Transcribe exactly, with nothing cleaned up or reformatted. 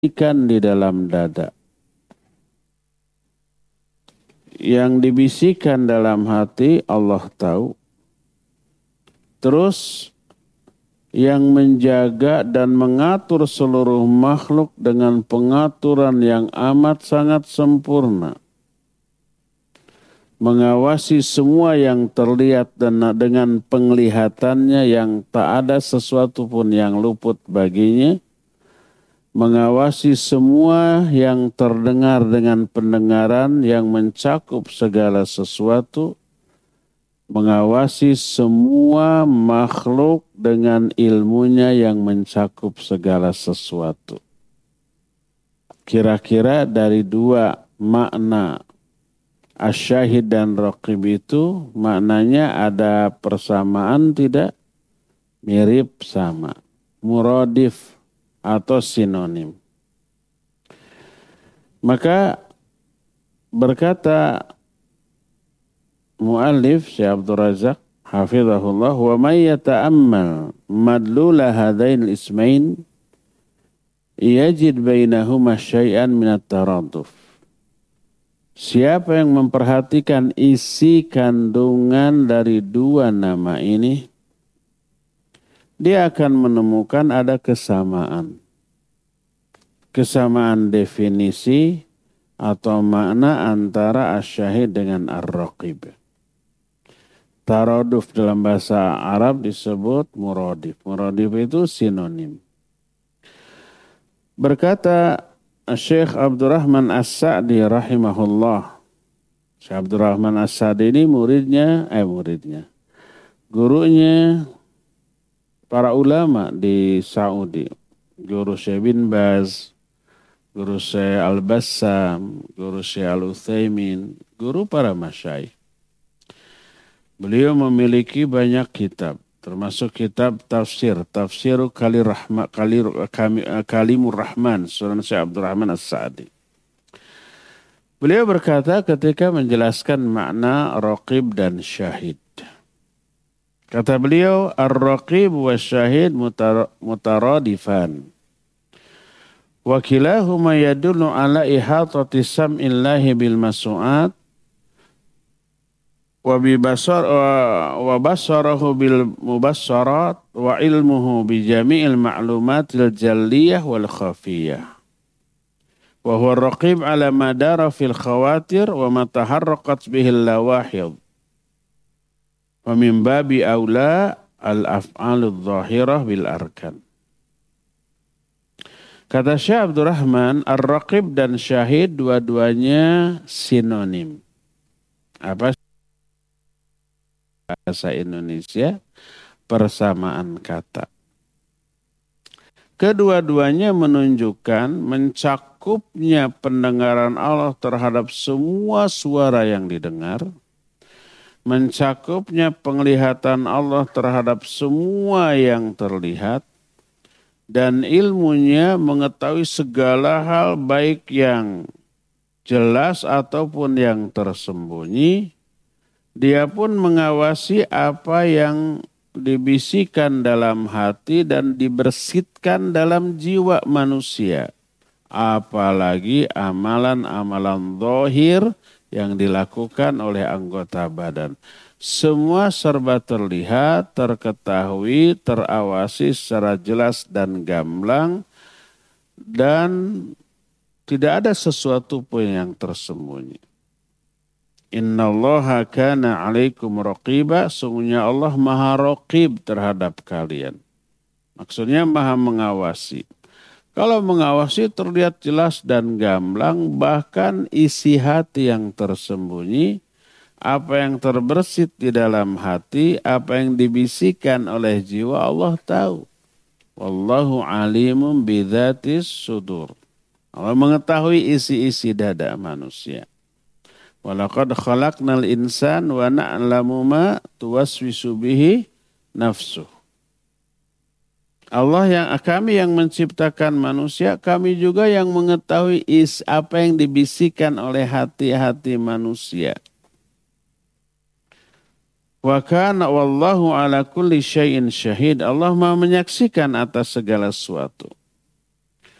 ikan di dalam dada. Yang dibisikkan dalam hati Allah tahu. Terus yang menjaga dan mengatur seluruh makhluk dengan pengaturan yang amat sangat sempurna. Mengawasi semua yang terlihat dan dengan penglihatannya yang tak ada sesuatu pun yang luput baginya. Mengawasi semua yang terdengar dengan pendengaran yang mencakup segala sesuatu. Mengawasi semua makhluk dengan ilmunya yang mencakup segala sesuatu. Kira-kira dari dua makna asyahid dan raqib itu maknanya ada persamaan tidak? Mirip sama. Muradif atau sinonim. Maka berkata muallif Syekh Abdul Razak hafizahullah, wa may yata'ammal madlula hadain ismain yajid bainahuma syai'an min at-taraduf. Siapa yang memperhatikan isi kandungan dari dua nama ini, dia akan menemukan ada kesamaan. Kesamaan definisi atau makna antara asyahid dengan ar-raqib. Taraduf dalam bahasa Arab disebut muradif. Muradif itu sinonim. Berkata Syekh Abdurrahman As-Sa'di rahimahullah. Syekh Abdurrahman As-Sa'di ini muridnya, eh muridnya, gurunya para ulama di Saudi, guru Syekh bin Baz, guru Syekh Al-Bassam, guru Syekh Al-Utsaimin, guru para masyayikh. Beliau memiliki banyak kitab, termasuk kitab tafsir, Tafsir Kalir Rahma, Kalir, Kalimur Rahman, Sunan Syekh Abdurrahman As-Sa'di. Beliau berkata ketika menjelaskan makna raqib dan syahid. Kata beliau, ar-raqib wa syahid mutaradifan. Wa kilahuma yadullu ala ihatati sam'illahi bil masu'at wa bi basar wa basarahu bil mubassarat wa ilmuhu bi jami'il ma'lumatil jalliyah wal khafiyah. Wa huwa ar-raqib ala madara fil khawatir wa ma taharraqat bihil lawahid. Wa min babi aula al-af'aludz zahirah bil arkan. Kata Syekh Abdurrahman, ar-raqib dan syahid dua-duanya sinonim. Apa bahasa Indonesia? Persamaan kata. Kedua-duanya menunjukkan mencakupnya pendengaran Allah terhadap semua suara yang didengar. Mencakupnya penglihatan Allah terhadap semua yang terlihat, dan ilmunya mengetahui segala hal baik yang jelas ataupun yang tersembunyi. Dia pun mengawasi apa yang dibisikkan dalam hati dan dibersihkan dalam jiwa manusia. Apalagi amalan-amalan zahir yang dilakukan oleh anggota badan. Semua serba terlihat, terketahui, terawasi secara jelas dan gamblang. Dan tidak ada sesuatu pun yang tersembunyi. Innallaha kana alaikum raqiba. Sungguhnya Allah maha raqib terhadap kalian. Maksudnya maha mengawasi. Kalau mengawasi terlihat jelas dan gamblang, bahkan isi hati yang tersembunyi, apa yang terbersit di dalam hati, apa yang dibisikkan oleh jiwa, Allah tahu. Wallahu alimun bidzatis sudur. Allah mengetahui isi-isi dada manusia. Walaqad khalaqnal insan wa na'lamu ma tuwaswisu bihi nafsuh. Allah yang kami yang menciptakan manusia, kami juga yang mengetahui is apa yang dibisikkan oleh hati-hati manusia. Wa kana wallahu ala kulli syai'in syahid. Allah Maha menyaksikan atas segala sesuatu.